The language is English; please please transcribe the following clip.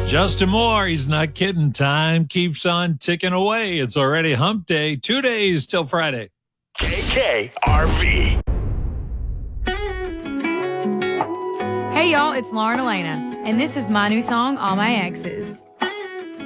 Justin Moore, he's not kidding. Time keeps on ticking away. It's already hump day. 2 days till Friday. KKRV. Hey, y'all, it's Lauren Elena, and this is my new song, All My Exes.